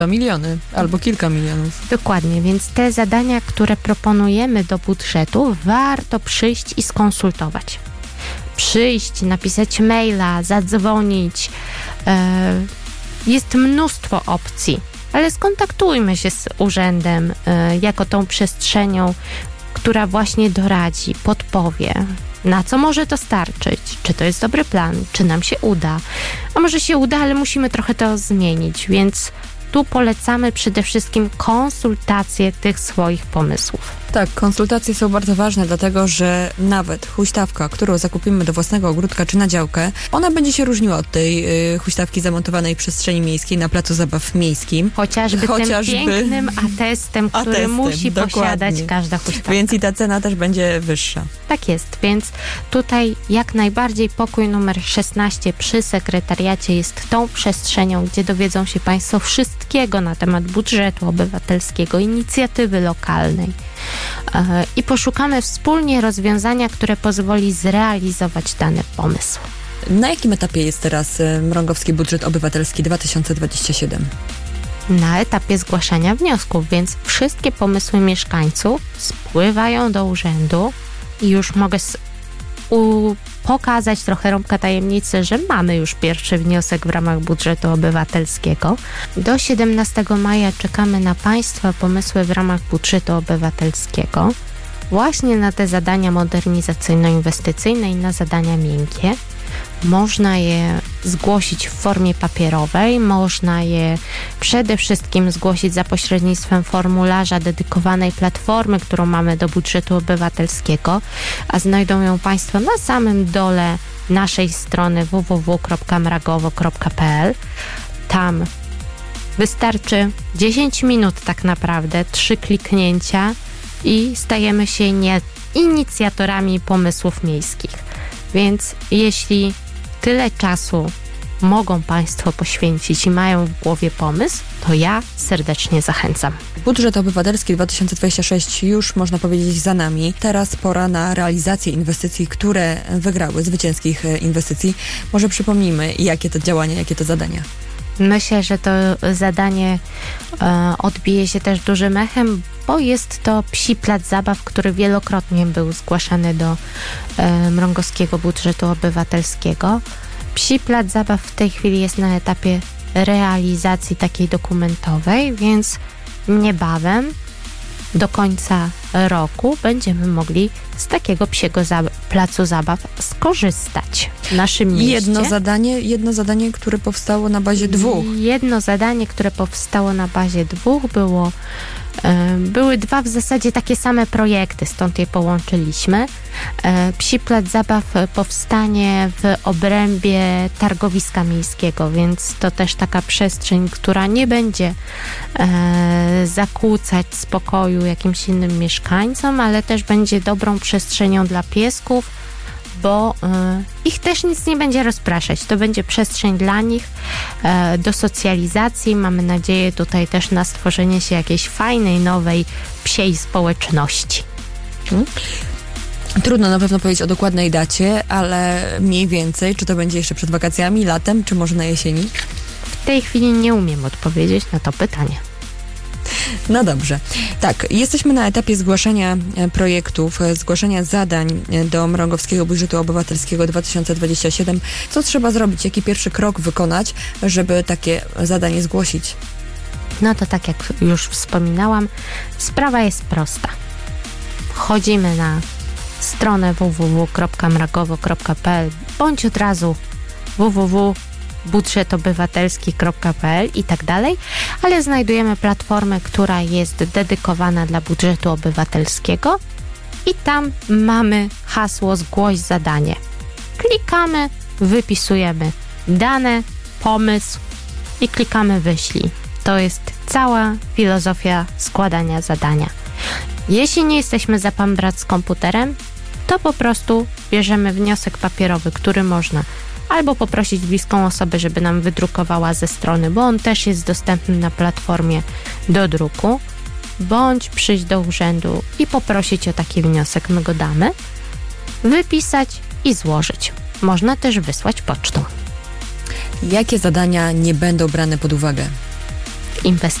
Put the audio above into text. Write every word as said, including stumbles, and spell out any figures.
To miliony albo kilka milionów. Dokładnie, więc te zadania, które proponujemy do budżetu, warto przyjść i skonsultować. Przyjść, napisać maila, zadzwonić. Jest mnóstwo opcji, ale skontaktujmy się z urzędem jako tą przestrzenią, która właśnie doradzi, podpowie, na co może to starczyć, czy to jest dobry plan, czy nam się uda. A może się uda, ale musimy trochę to zmienić, więc tu polecamy przede wszystkim konsultację tych swoich pomysłów. Tak, konsultacje są bardzo ważne, dlatego że nawet huśtawka, którą zakupimy do własnego ogródka czy na działkę, ona będzie się różniła od tej y, huśtawki zamontowanej w przestrzeni miejskiej na placu zabaw miejskim. Chociażby, Chociażby tym pięknym atestem, który atestem, musi dokładnie. posiadać każda huśtawka. Więc i ta cena też będzie wyższa. Tak jest, więc tutaj jak najbardziej pokój numer szesnaście przy sekretariacie jest tą przestrzenią, gdzie dowiedzą się Państwo wszystkiego na temat budżetu obywatelskiego, inicjatywy lokalnej. I poszukamy wspólnie rozwiązania, które pozwoli zrealizować dany pomysł. Na jakim etapie jest teraz Mrągowski Budżet Obywatelski dwa tysiące dwudziesty siódmy? Na etapie zgłaszania wniosków, więc wszystkie pomysły mieszkańców spływają do urzędu i już mogę s- u- pokazać trochę rąbka tajemnicy, że mamy już pierwszy wniosek w ramach budżetu obywatelskiego. Do siedemnastego maja czekamy na Państwa pomysły w ramach budżetu obywatelskiego właśnie na te zadania modernizacyjno-inwestycyjne i na zadania miękkie. Można je zgłosić w formie papierowej, można je przede wszystkim zgłosić za pośrednictwem formularza dedykowanej platformy, którą mamy do budżetu obywatelskiego, a znajdą ją Państwo na samym dole naszej strony w w w kropka mragowo kropka p l. Tam wystarczy dziesięć minut tak naprawdę, trzy kliknięcia i stajemy się nie inicjatorami pomysłów miejskich. Więc jeśli tyle czasu mogą Państwo poświęcić i mają w głowie pomysł, to ja serdecznie zachęcam. Budżet Obywatelski dwa tysiące dwudziesty szósty już można powiedzieć za nami. Teraz pora na realizację inwestycji, które wygrały, zwycięskich inwestycji. Może przypomnijmy, jakie to działania, jakie to zadania. Myślę, że to zadanie e, odbije się też dużym echem, bo jest to Psi Plac Zabaw, który wielokrotnie był zgłaszany do e, Mrągowskiego Budżetu Obywatelskiego. Psi Plac Zabaw w tej chwili jest na etapie realizacji takiej dokumentowej, więc niebawem do końca roku będziemy mogli z takiego psiego za- placu zabaw skorzystać w naszym mieście. Jedno zadanie, jedno zadanie, które powstało na bazie dwóch. Jedno zadanie, które powstało na bazie dwóch było Były dwa w zasadzie takie same projekty, stąd je połączyliśmy. Psi Plac Zabaw powstanie w obrębie targowiska miejskiego, więc to też taka przestrzeń, która nie będzie e, zakłócać spokoju jakimś innym mieszkańcom, ale też będzie dobrą przestrzenią dla piesków, bo e, ich też nic nie będzie rozpraszać. To będzie przestrzeń dla nich e, do socjalizacji. Mamy nadzieję tutaj też na stworzenie się jakiejś fajnej, nowej psiej społeczności. Hmm. Trudno na pewno powiedzieć o dokładnej dacie, ale mniej więcej, czy to będzie jeszcze przed wakacjami, latem, czy może na jesieni? W tej chwili nie umiem odpowiedzieć na to pytanie. No dobrze. Tak, jesteśmy na etapie zgłaszania projektów, zgłaszania zadań do Mrągowskiego Budżetu Obywatelskiego dwa tysiące dwudziesty siódmy. Co trzeba zrobić? Jaki pierwszy krok wykonać, żeby takie zadanie zgłosić? No to tak jak już wspominałam, sprawa jest prosta. Wchodzimy na stronę w w w kropka mragowo kropka p l bądź od razu w w w kropka budżet obywatelski kropka p l i tak dalej, ale znajdujemy platformę, która jest dedykowana dla budżetu obywatelskiego i tam mamy hasło zgłoś zadanie. Klikamy, wypisujemy dane, pomysł i klikamy wyślij. To jest cała filozofia składania zadania. Jeśli nie jesteśmy za pan brat z komputerem, to po prostu bierzemy wniosek papierowy, który można albo poprosić bliską osobę, żeby nam wydrukowała ze strony, bo on też jest dostępny na platformie do druku, bądź przyjść do urzędu i poprosić o taki wniosek, my go damy, wypisać i złożyć. Można też wysłać pocztą. Jakie zadania nie będą brane pod uwagę? inwestycji.